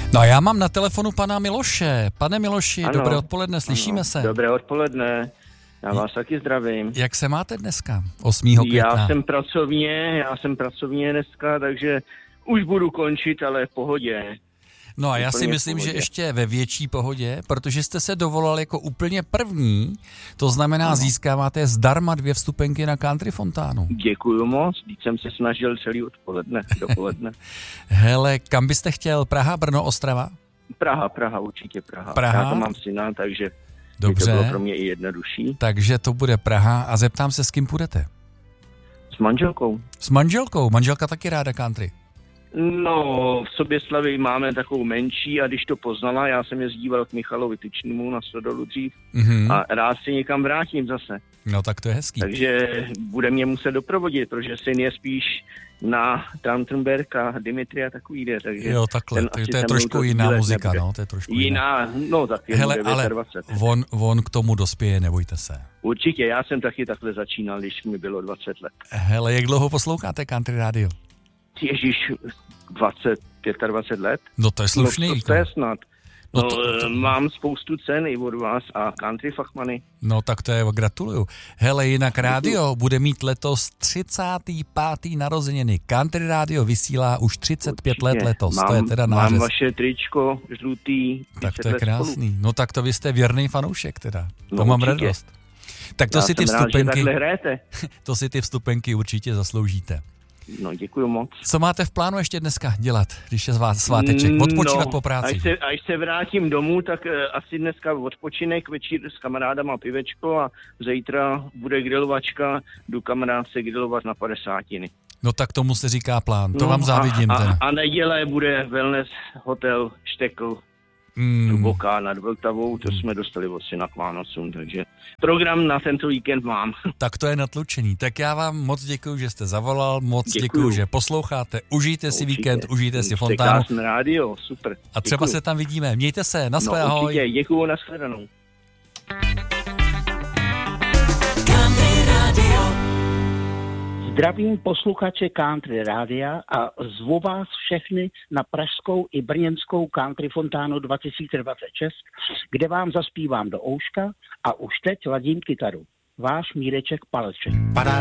No a já mám na telefonu pana Miloše. Pane Miloši, ano, dobré odpoledne, slyšíme se. Dobré odpoledne, já vás taky zdravím. Jak se máte dneska, 8. května? Já jsem pracovně dneska, takže už budu končit, ale v pohodě. No a já si myslím, že ještě ve větší pohodě, protože jste se dovolal jako úplně první, to znamená získáváte zdarma 2 vstupenky na Country Fontánu. Děkuju moc, teď jsem se snažil celý dopoledne. Hele, kam byste chtěl? Praha, Brno, Ostrava? Praha, určitě Praha. Já to mám syna, takže dobře. To bylo pro mě i jednodušší. Takže to bude Praha a zeptám se, s kým půjdete? S manželkou. S manželkou? Manželka taky ráda country? No, v Soběslavi máme takovou menší a když to poznala, já jsem jezdíval k Michalovi Tyčnému na Stodolu dřív a rád si někam vrátím zase. No tak to je hezký. Takže bude mě muset doprovodit, protože syn je spíš na Trautenberg a Dimitri a takový jde. Takže jo, takhle, to je trošku jiná muzika, nebude. no, to je trošku jiná. No, tak je. Hele, ale on k tomu dospěje, nebojte se. Určitě, já jsem taky takhle začínal, když mi bylo 20 let. Hele, jak dlouho posloucháte Country Radio? Ježíš, 25 let? No to je slušný. No to je snad. No, mám spoustu cen i od vás a country fachmany. No tak to je, gratuluju. Hele, jinak rádio bude mít letos 35. narozeniny. Country Radio vysílá už 35 let letos. To je teda nářez. Mám vaše tričko žlutý. Tak to je krásný. No tak to vy jste věrný fanoušek teda. To no, mám určitě. radost. Tak to já si ty vstupenky. To si ty vstupenky určitě zasloužíte. No, děkuju moc. Co máte v plánu ještě dneska dělat, když je sváteček? Odpočívat po práci? Až se vrátím domů, tak asi dneska odpočinek, večer s kamarádama pivečko a zítra bude grilovačka, jdu kamarádce grilovat na 50. No tak tomu se říká plán, to vám závidím. A neděle bude wellness hotel Štekl. Hluboká nad Vltavou, to jsme dostali od syna k Vánocům, takže program na tento víkend mám. Tak to je natlučení. Tak já vám moc děkuju, že jste zavolal, moc děkuju, že posloucháte, užijte si víkend, užijte si fontánu. Krásné rádio, super. A třeba se tam vidíme. Mějte se, naschle, ahoj. Určitě, děkuju, nashledanou. Zdravím posluchače Country Rádia a zvu vás všechny na pražskou i brněnskou Country Fontánu 2026, kde vám zaspívám do ouška a už teď ladím kytaru. Váš Míreček Paleček.